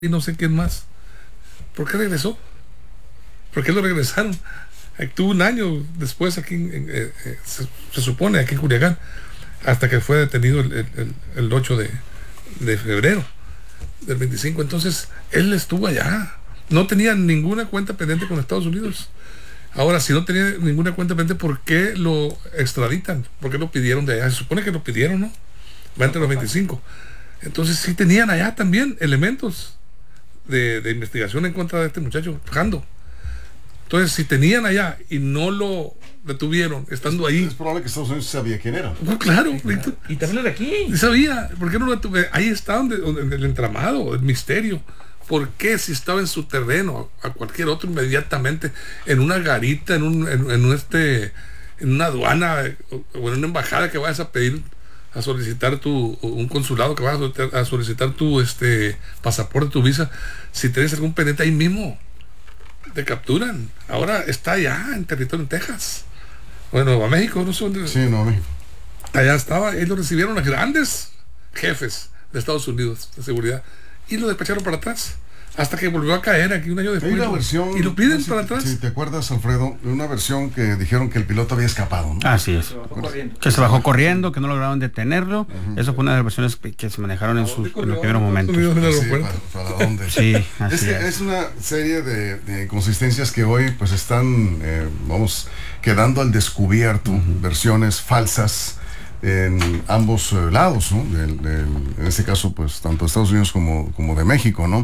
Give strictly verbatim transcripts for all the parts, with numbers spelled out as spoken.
y no sé quién más. ¿Por qué regresó? ¿Por qué lo regresaron? Estuvo un año después aquí, en, en, eh, se, se supone, aquí en Culiacán, hasta que fue detenido el, el, el ocho de, de febrero del veinticinco. Entonces, él estuvo allá. No tenía ninguna cuenta pendiente con Estados Unidos. Ahora, si no tenía ninguna cuenta pendiente, ¿por qué lo extraditan? ¿Por qué lo pidieron de allá? Se supone que lo pidieron, ¿no? Va entre los veinticinco. Entonces, sí tenían allá también elementos de, de investigación en contra de este muchacho, Jando. Entonces, si tenían allá y no lo detuvieron estando es, ahí. Es probable que Estados Unidos sabía quién era. No, claro, Sí, claro. Y también lo de aquí. Sabía. ¿Por qué no lo detuvieron? Ahí está donde, donde el entramado, el misterio. ¿Por qué si estaba en su terreno, a cualquier otro inmediatamente, en una garita, en un, en, en un este, en una aduana o en una embajada que vayas a pedir, a solicitar tu, un consulado que vayas a solicitar tu este pasaporte, tu visa, si tienes algún pendiente ahí mismo, te capturan? Ahora está allá en territorio en Texas, o en Nueva México, no sé dónde. Sí, Nueva México. Allá estaba, ellos recibieron a grandes jefes de Estados Unidos de seguridad y lo despacharon para atrás hasta que volvió a caer aquí un año después. Hay una versión, y lo piden no sé para si, atrás. Si te acuerdas, Alfredo, de una versión que dijeron que el piloto había escapado, ¿no? Así es. Se bajó corriendo. Que se bajó corriendo, que no lograron detenerlo. Uh-huh. Eso fue una de las versiones que, que se manejaron en, sus, en los primeros momentos. Sí, ¿para, para dónde? Sí, así es, que es. es una serie de, de inconsistencias que hoy pues están, eh, vamos, quedando al descubierto, uh-huh. versiones falsas en ambos eh, lados, ¿no? Del, del, en este caso, pues, tanto de Estados Unidos como, como de México, ¿no?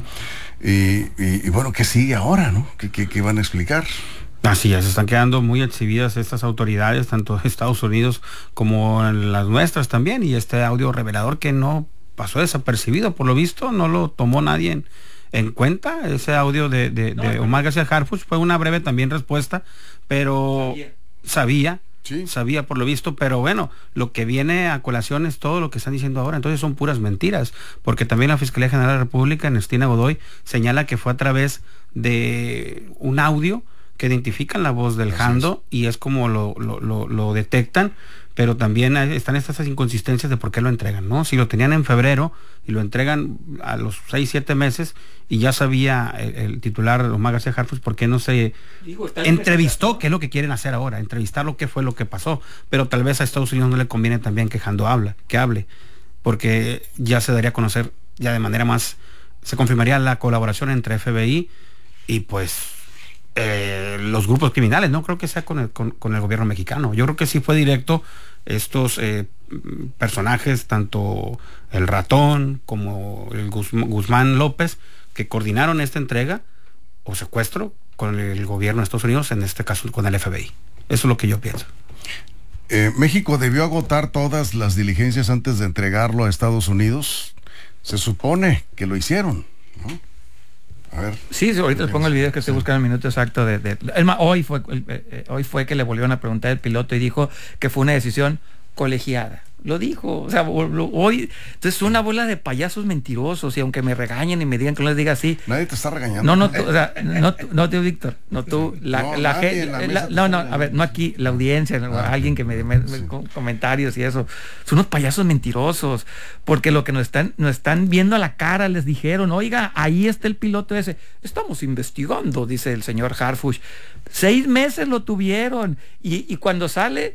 Y, y, y bueno, ¿qué sigue ahora, no? ¿Qué, qué, qué van a explicar? Así es, están quedando muy exhibidas estas autoridades, tanto de Estados Unidos como las nuestras también, y este audio revelador que no pasó desapercibido, por lo visto, no lo tomó nadie en, en cuenta. Ese audio de, de, no, de Omar García Harfuch fue una breve también respuesta, pero sabía, sabía Sí. sabía por lo visto, pero bueno, lo que viene a colación es todo lo que están diciendo ahora. Entonces son puras mentiras, porque también la Fiscalía General de la República, Ernestina Godoy, señala que fue a través de un audio que identifican la voz del Jando, y es como lo, lo, lo, lo detectan, pero también están estas inconsistencias de por qué lo entregan, ¿no? Si lo tenían en febrero y lo entregan a los seis, siete meses y ya sabía el, el titular Omar García Harfuch, ¿por qué no se Digo, entrevistó? ¿Qué es lo que quieren hacer ahora? Entrevistarlo, qué fue lo que pasó. Pero tal vez a Estados Unidos no le conviene también que Jando habla, que hable, porque ya se daría a conocer ya de manera más, se confirmaría la colaboración entre F B I y pues Eh, los grupos criminales. No creo que sea con el, con, con el gobierno mexicano. Yo creo que sí fue directo estos eh, personajes, tanto el Ratón como el Guzmán López, que coordinaron esta entrega o secuestro con el gobierno de Estados Unidos, en este caso con el F B I. Eso es lo que yo pienso. Eh, México debió agotar todas las diligencias antes de entregarlo a Estados Unidos. Se supone que lo hicieron, ¿no? A ver. Sí, ahorita les pongo el video que estoy sí. buscando el minuto exacto de, de, de más, hoy fue eh, eh, hoy fue que le volvieron a preguntar el piloto y dijo que fue una decisión colegiada. Lo dijo, o sea, lo, hoy, entonces una bola de payasos mentirosos, y aunque me regañen y me digan que no les diga así. Nadie te está regañando. No, no, tú, o sea, no, no tú, Víctor, no tú, la, no, la, nadie, la, la, la no, no, a ver, no aquí, la audiencia, ah, alguien que me dé sí. comentarios y eso. Son unos payasos mentirosos, porque lo que nos están, nos están viendo a la cara, les dijeron, oiga, ahí está el piloto ese. Estamos investigando, dice el señor Harfuch. Seis meses lo tuvieron, y, y cuando sale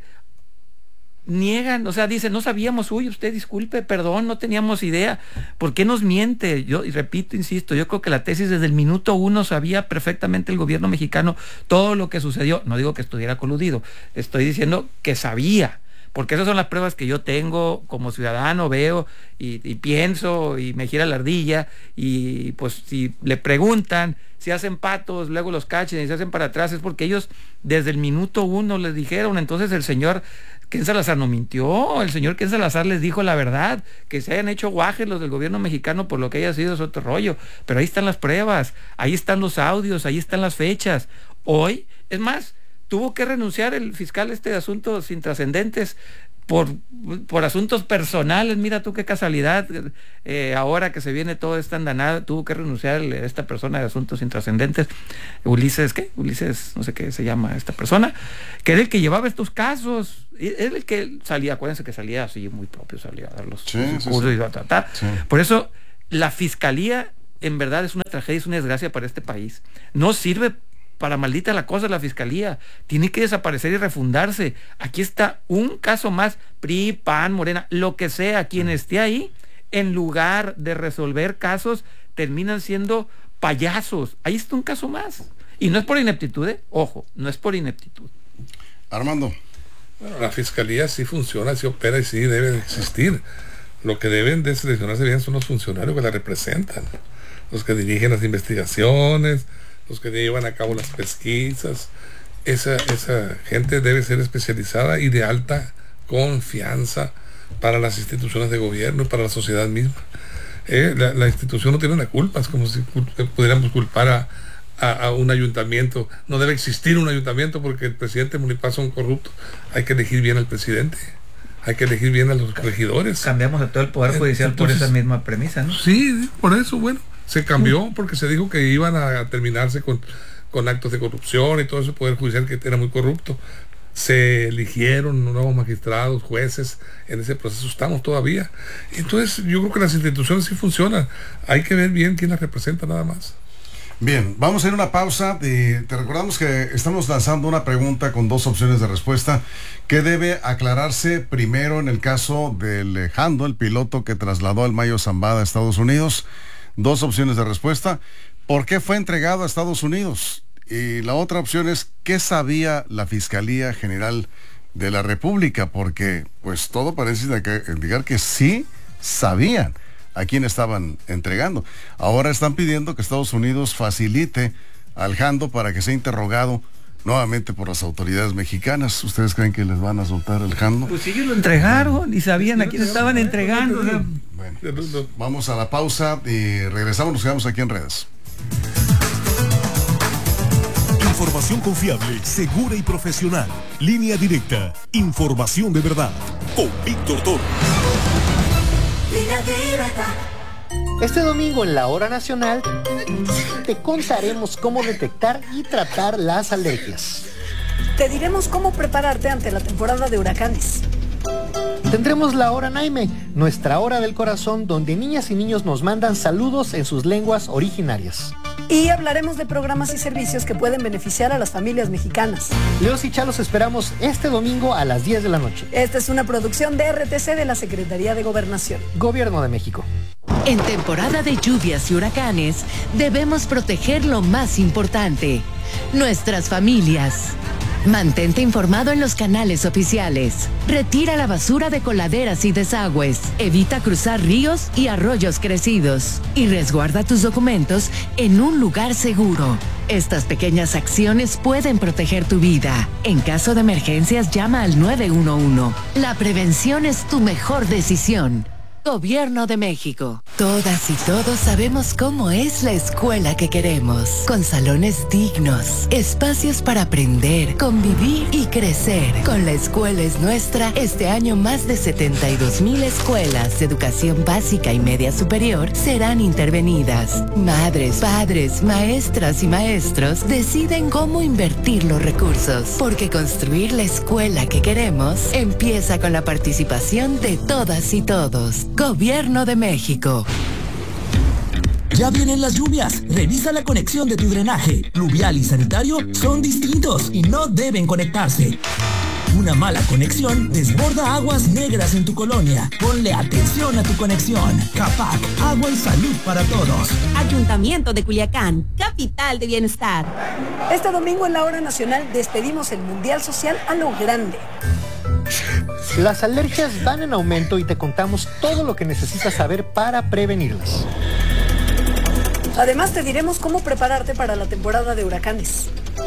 niegan, o sea, dicen, no sabíamos, uy, usted disculpe, perdón, no teníamos idea. ¿Por qué nos miente? Yo, y repito, insisto, yo creo que la tesis desde el minuto uno sabía perfectamente el gobierno mexicano todo lo que sucedió. No digo que estuviera coludido, estoy diciendo que sabía, porque esas son las pruebas que yo tengo como ciudadano, veo y, y pienso y me gira la ardilla, y pues si le preguntan, si hacen patos, luego los cachen y se hacen para atrás, es porque ellos desde el minuto uno les dijeron. Entonces el señor Ken Salazar no mintió, el señor Ken Salazar les dijo la verdad. Que se hayan hecho guajes los del gobierno mexicano por lo que haya sido es otro rollo, pero ahí están las pruebas, ahí están los audios, ahí están las fechas. Hoy, es más, tuvo que renunciar el fiscal este de asuntos intrascendentes por, por asuntos personales. Mira tú qué casualidad, eh, ahora que se viene toda esta andanada, tuvo que renunciar esta persona de asuntos intrascendentes, Ulises, ¿qué? Ulises, no sé qué se llama esta persona, que era el que llevaba estos casos, era el que salía, acuérdense que salía así muy propio, salía a dar los sí, cursos sí, y ta, ta, ta. Sí. Por eso la fiscalía en verdad es una tragedia, es una desgracia para este país. No sirve para maldita la cosa la fiscalía. Tiene que desaparecer y refundarse. Aquí está un caso más, P R I, P A N, Morena, lo que sea, quien esté ahí, en lugar de resolver casos, terminan siendo payasos. Ahí está un caso más. Y no es por ineptitud, ¿eh? Ojo, no es por ineptitud. Armando. Bueno, la fiscalía sí funciona, sí opera y sí debe de existir. Lo que deben de seleccionarse bien son los funcionarios que la representan, los que dirigen las investigaciones, los que llevan a cabo las pesquisas. Esa, esa gente debe ser especializada y de alta confianza para las instituciones de gobierno y para la sociedad misma. Eh, la, la institución no tiene una culpa, es como si pudiéramos culpar a, a, a un ayuntamiento. No debe existir un ayuntamiento porque el presidente municipal son corruptos. Hay que elegir bien al presidente, hay que elegir bien a los regidores. Cambiamos a todo el Poder Judicial. Entonces, por esa misma premisa, ¿no? Sí, por eso, bueno, se cambió porque se dijo que iban a terminarse con, con actos de corrupción y todo ese Poder Judicial que era muy corrupto. Se eligieron nuevos magistrados, jueces, en ese proceso estamos todavía. Entonces yo creo que las instituciones sí funcionan. Hay que ver bien quién las representa nada más. Bien, vamos a ir a una pausa. Y te recordamos que estamos lanzando una pregunta con dos opciones de respuesta. ¿Qué debe aclararse primero en el caso de Alejandro, el piloto que trasladó al Mayo Zambada a Estados Unidos? Dos opciones de respuesta. ¿Por qué fue entregado a Estados Unidos? Y la otra opción es, ¿qué sabía la Fiscalía General de la República? Porque pues todo parece indicar que sí sabían a quién estaban entregando. Ahora están pidiendo que Estados Unidos facilite al Jando para que sea interrogado nuevamente por las autoridades mexicanas. ¿Ustedes creen que les van a soltar el Jando? Pues ellos lo entregaron y sabían a quién estaban entregando. Bueno, pues, vamos a la pausa y regresamos, nos quedamos aquí en redes. Información confiable, segura y profesional. Línea directa. Información de verdad. Con Víctor Toro. Línea directa. Este domingo en la Hora Nacional te contaremos cómo detectar y tratar las alergias. Te diremos cómo prepararte ante la temporada de huracanes. Tendremos la Hora Naime, nuestra hora del corazón, donde niñas y niños nos mandan saludos en sus lenguas originarias. Y hablaremos de programas y servicios que pueden beneficiar a las familias mexicanas. Leos y Chalos esperamos este domingo a las diez de la noche. Esta es una producción de R T C de la Secretaría de Gobernación. Gobierno de México. En temporada de lluvias y huracanes, debemos proteger lo más importante, nuestras familias. Mantente informado en los canales oficiales. Retira la basura de coladeras y desagües. Evita cruzar ríos y arroyos crecidos. Y resguarda tus documentos en un lugar seguro. Estas pequeñas acciones pueden proteger tu vida. En caso de emergencias, llama al nueve uno uno. La prevención es tu mejor decisión. Gobierno de México. Todas y todos sabemos cómo es la escuela que queremos. Con salones dignos, espacios para aprender, convivir y crecer. Con La Escuela es Nuestra, este año más de setenta y dos mil escuelas de educación básica y media superior serán intervenidas. Madres, padres, maestras y maestros deciden cómo invertir los recursos. Porque construir la escuela que queremos empieza con la participación de todas y todos. Gobierno de México. Ya vienen las lluvias. Revisa la conexión de tu drenaje. Pluvial y sanitario son distintos y no deben conectarse. Una mala conexión desborda aguas negras en tu colonia. Ponle atención a tu conexión. CAPAC, agua y salud para todos. Ayuntamiento de Culiacán, capital de bienestar. Este domingo en la Hora Nacional despedimos el Mundial Social a lo grande. Las alergias van en aumento y te contamos todo lo que necesitas saber para prevenirlas. Además te diremos cómo prepararte para la temporada de huracanes.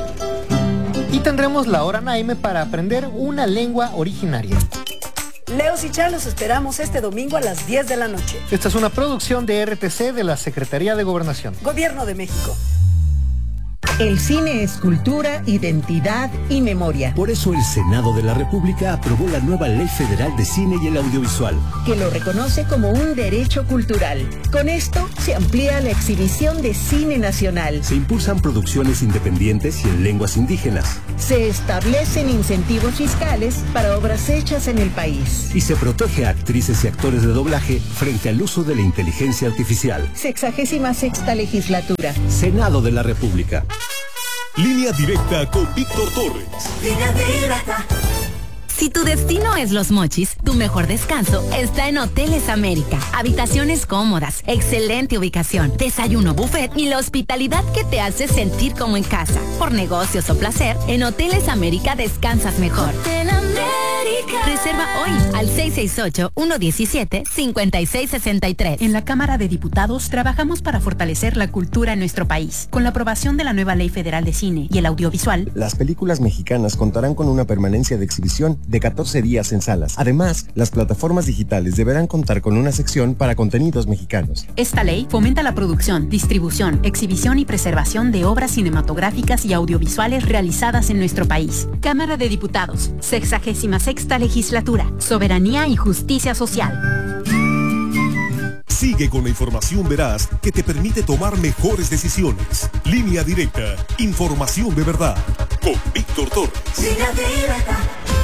Y tendremos la Hora Naime para aprender una lengua originaria. Leos y Chalos esperamos este domingo a las diez de la noche. Esta es una producción de R T C de la Secretaría de Gobernación. Gobierno de México. El cine es cultura, identidad y memoria. Por eso el Senado de la República aprobó la nueva Ley Federal de Cine y el Audiovisual, que lo reconoce como un derecho cultural. Con esto se amplía la exhibición de cine nacional. Se impulsan producciones independientes y en lenguas indígenas. Se establecen incentivos fiscales para obras hechas en el país. Y se protege a actrices y actores de doblaje frente al uso de la inteligencia artificial. Sexagésima sexta legislatura. Senado de la República. Línea directa con Víctor Torres. Línea directa. Si tu destino es Los Mochis, tu mejor descanso está en Hoteles América. Habitaciones cómodas, excelente ubicación, desayuno buffet y la hospitalidad que te hace sentir como en casa. Por negocios o placer, en Hoteles América descansas mejor. Hotel América. Reserva hoy al seis seis ocho, uno uno siete, cinco seis seis tres. En la Cámara de Diputados trabajamos para fortalecer la cultura en nuestro país. Con la aprobación de la nueva Ley Federal de Cine y el Audiovisual, las películas mexicanas contarán con una permanencia de exhibición de catorce días en salas. Además, las plataformas digitales deberán contar con una sección para contenidos mexicanos. Esta ley fomenta la producción, distribución, exhibición y preservación de obras cinematográficas y audiovisuales realizadas en nuestro país. Cámara de Diputados, sexagésima sexta legislatura, soberanía y justicia social. Sigue con la información veraz que te permite tomar mejores decisiones. Línea directa, información de verdad, con Víctor Torres. Línea directa.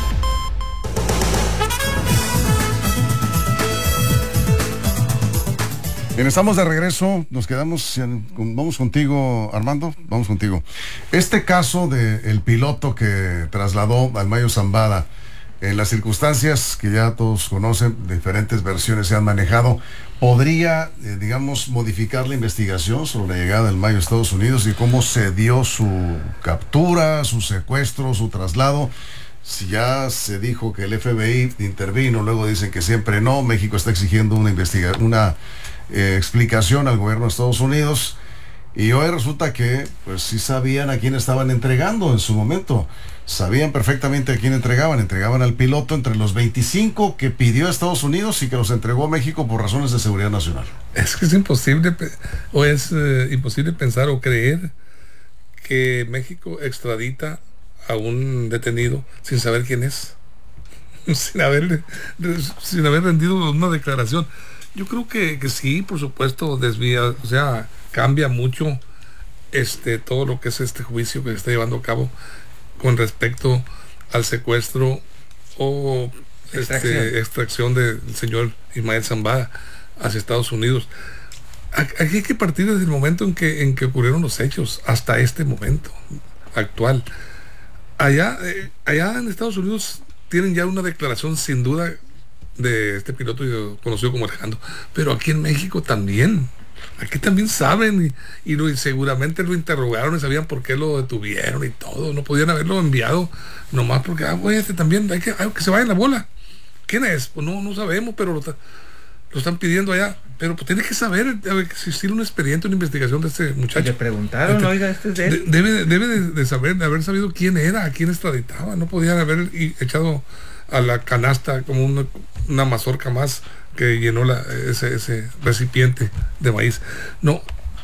Bien, estamos de regreso, nos quedamos, vamos contigo, Armando, vamos contigo. Este caso del piloto que trasladó al Mayo Zambada, en las circunstancias que ya todos conocen, diferentes versiones se han manejado, ¿podría, eh, digamos, modificar la investigación sobre la llegada del Mayo a Estados Unidos y cómo se dio su captura, su secuestro, su traslado? Si ya se dijo que el F B I intervino, luego dicen que siempre no, México está exigiendo una investigación, una eh, explicación al gobierno de Estados Unidos, y hoy resulta que pues sí sabían a quién estaban entregando en su momento. Sabían perfectamente a quién entregaban. Entregaban al piloto entre los veinticinco que pidió a Estados Unidos y que los entregó a México por razones de seguridad nacional. Es que es imposible, o es eh, imposible pensar o creer que México extradita a un detenido sin saber quién es, sin haber, sin haber rendido una declaración. Yo creo que, que sí, por supuesto, desvía, o sea, cambia mucho este todo lo que es este juicio que se está llevando a cabo con respecto al secuestro o extracción, este, extracción del señor Ismael Zambada hacia Estados Unidos. Aquí hay que partir desde el momento en que, en que ocurrieron los hechos hasta este momento actual. Allá, eh, allá en Estados Unidos tienen ya una declaración sin duda de este piloto conocido como Alejandro, pero aquí en México también. Aquí también saben y, y, lo, y seguramente lo interrogaron y sabían por qué lo detuvieron y todo. No podían haberlo enviado nomás porque, ah, güey, este también, hay que, hay que se vaya en la bola. ¿Quién es? Pues no, no sabemos, pero lo, lo están pidiendo allá. Pero pues tiene que saber, debe existir un expediente, una investigación de este muchacho. Le preguntaron, este, oiga, este es de él. Debe, debe de, de saber, de haber sabido quién era, a quién extraditaba. No podían haber y, echado a la canasta como una, una mazorca más que llenó la, ese, ese recipiente de maíz. No,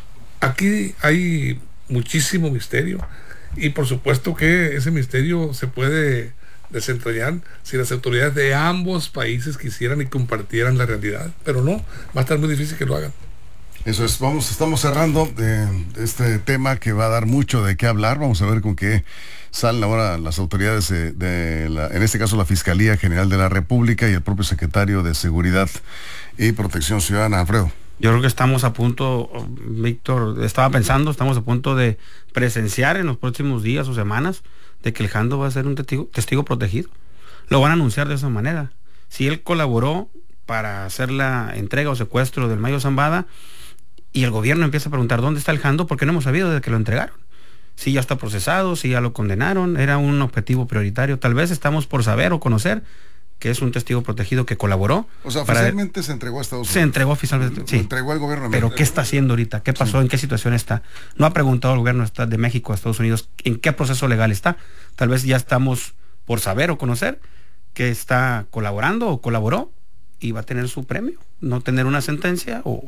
aquí hay muchísimo misterio y por supuesto que ese misterio se puede desentrañar si las autoridades de ambos países quisieran y compartieran la realidad, pero no, va a estar muy difícil que lo hagan. Eso es, vamos, estamos cerrando eh, este tema que va a dar mucho de qué hablar. Vamos a ver con qué salen ahora las autoridades de, de la, en este caso la Fiscalía General de la República y el propio secretario de Seguridad y Protección Ciudadana, Alfredo. Yo creo que estamos a punto, Víctor, estaba pensando, estamos a punto de presenciar en los próximos días o semanas de que Alejandro va a ser un testigo, testigo protegido. Lo van a anunciar de esa manera. Si él colaboró para hacer la entrega o secuestro del Mayo Zambada y el gobierno empieza a preguntar dónde está Alejandro, porque no hemos sabido desde que lo entregaron. Si ya está procesado, si ya lo condenaron, era un objetivo prioritario. Tal vez estamos por saber o conocer que es un testigo protegido que colaboró. O sea, oficialmente para... se entregó a Estados Unidos. Se entregó oficialmente, sí. Se entregó al gobierno. Pero ¿qué está haciendo ahorita? ¿Qué pasó? Sí. ¿En qué situación está? No ha preguntado el gobierno de México a Estados Unidos en qué proceso legal está. Tal vez ya estamos por saber o conocer que está colaborando o colaboró y va a tener su premio. No tener una sentencia o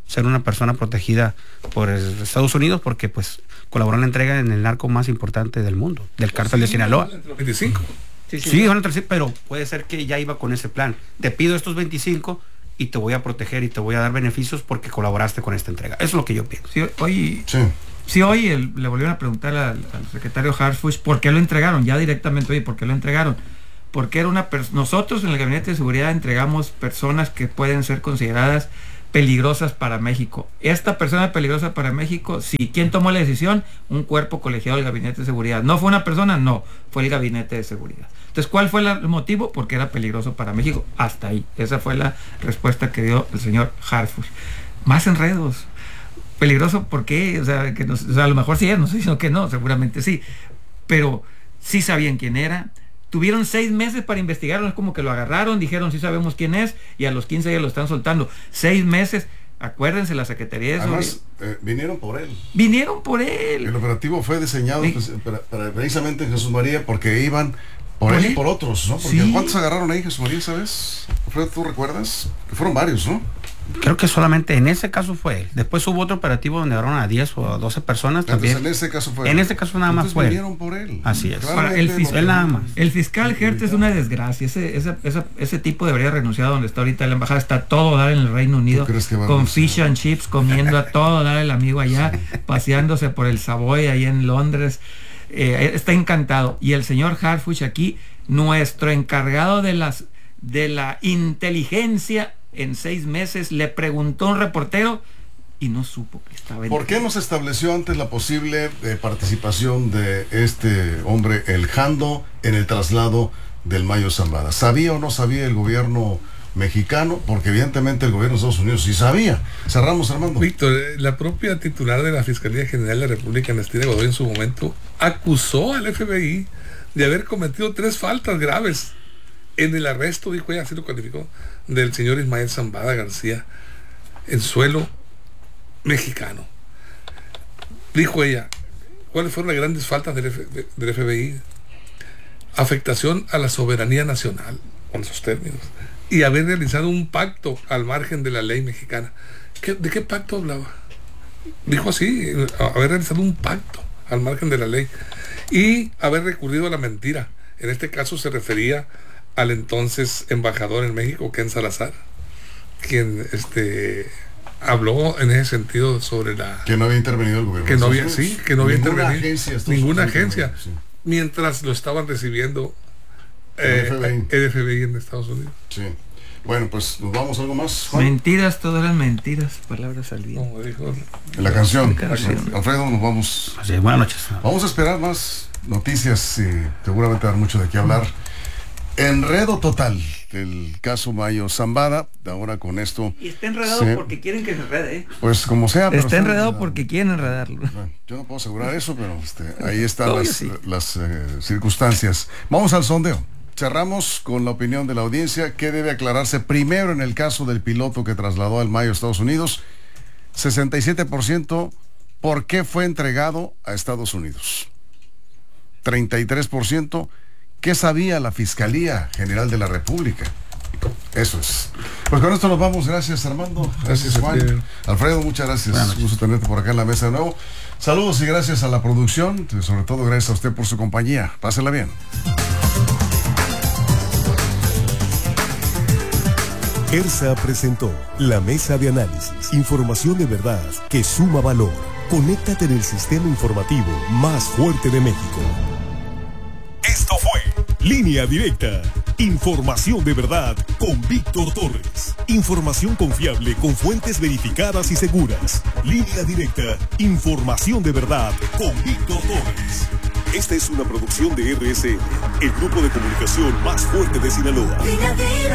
ser una persona protegida por Estados Unidos porque pues colaboró en la entrega en el narco más importante del mundo, del cártel de Sinaloa. veinticinco. Sí, sí, sí, son entre sí, pero puede ser que ya iba con ese plan. Te pido estos veinticinco y te voy a proteger y te voy a dar beneficios porque colaboraste con esta entrega. Eso es lo que yo pienso. Sí, hoy, sí. sí, hoy el, le volvieron a preguntar al, al secretario Harfuch por qué lo entregaron, ya directamente, oye, ¿por qué lo entregaron? Porque era una persona, nosotros en el Gabinete de Seguridad entregamos personas que pueden ser consideradas peligrosas para México. Esta persona peligrosa para México, sí. ¿Quién tomó la decisión? Un cuerpo colegiado del Gabinete de Seguridad. ¿No fue una persona? No, fue el Gabinete de Seguridad. Entonces, ¿cuál fue el motivo? Porque era peligroso para México. Hasta ahí. Esa fue la respuesta que dio el señor Harfuch. Más enredos. Peligroso, ¿por qué? O sea, que nos, o sea, a lo mejor sí es, no estoy diciendo que no, seguramente sí. Pero sí sabían quién era. Tuvieron seis meses para investigarlo, es como que lo agarraron, dijeron sí sabemos quién es, y a los quince días lo están soltando. Seis meses, acuérdense, la Secretaría de Además, eh, vinieron por él. Vinieron por él. El operativo fue diseñado sí. pues, para, para, precisamente en Jesús María, porque iban por, por él y por otros, ¿no? Porque sí. ¿Cuántos agarraron ahí Jesús María, sabes? Alfredo, ¿tú recuerdas? Que fueron varios, ¿no? Creo que solamente en ese caso fue él. Después hubo otro operativo donde agarraron a diez o a doce personas. Entonces, también. en ese caso fue En él. ese caso nada Entonces, más fue vinieron él. por él. Así es. Ahora, el, fiscal, él nada más. el fiscal Hertz es una desgracia. Ese, ese, ese, ese tipo debería renunciar donde está ahorita la embajada. Está todo dar en el Reino Unido. Con fish and chips, comiendo a todo dar el amigo allá, paseándose por el Savoy ahí en Londres. Eh, está encantado. Y el señor Harfuch aquí, nuestro encargado de las de la inteligencia, en seis meses le preguntó a un reportero y no supo que estaba en... ¿Por qué no se estableció antes la posible eh, participación de este hombre, el Jando, en el traslado del Mayo Zambada? ¿Sabía o no sabía el gobierno mexicano? Porque evidentemente el gobierno de Estados Unidos sí sabía. Cerramos, Armando. Víctor, la propia titular de la Fiscalía General de la República, Ernestina Godoy, en su momento acusó al F B I de haber cometido tres faltas graves en el arresto, dijo ella, así lo calificó, del señor Ismael Zambada García en suelo mexicano. Dijo ella, ¿cuáles fueron las grandes faltas del, F, de, del F B I? Afectación a la soberanía nacional, con esos términos, y haber realizado un pacto al margen de la ley mexicana. ¿Qué, ¿De qué pacto hablaba? Dijo así, haber realizado un pacto al margen de la ley y haber recurrido a la mentira. En este caso se refería al entonces embajador en México, Ken Salazar, quien este habló en ese sentido sobre la... Que no había intervenido el gobierno. Que no había, sí, que no había ninguna intervenido. Agencia, ninguna agencia. Sí. Mientras lo estaban recibiendo eh, el, F B I. el F B I en Estados Unidos. Sí. Bueno, pues nos vamos a algo más, Juan. Mentiras, todo eran mentiras, palabras al viento. Como dijo en la canción. La canción. Alfredo, nos vamos. Así, buenas noches. Vamos a esperar más noticias y seguramente dar mucho de qué hablar. Enredo total del caso Mayo Zambada. Ahora con esto. Y está enredado se, porque quieren que se enrede, ¿eh? Pues como sea. Está pero enredado está, porque quieren enredarlo. Bueno, yo no puedo asegurar eso, pero este, ahí están las, sí. las eh, circunstancias. Vamos al sondeo. Cerramos con la opinión de la audiencia. ¿Qué debe aclararse primero en el caso del piloto que trasladó al Mayo a Estados Unidos? sesenta y siete por ciento. ¿Por qué fue entregado a Estados Unidos? treinta y tres por ciento. ¿Qué sabía la Fiscalía General de la República? Eso es. Pues con esto nos vamos. Gracias, Armando. Gracias, gracias Juan. Alfredo, muchas gracias. Bueno, gusto tenerte por acá en la mesa de nuevo. Saludos y gracias a la producción. Sobre todo gracias a usted por su compañía. Pásenla bien. ERSA presentó la mesa de análisis. Información de verdad que suma valor. Conéctate en el sistema informativo más fuerte de México. Esto fue Línea Directa. Información de verdad con Víctor Torres. Información confiable con fuentes verificadas y seguras. Línea Directa. Información de verdad con Víctor Torres. Esta es una producción de R S N, el grupo de comunicación más fuerte de Sinaloa. Línea Directa.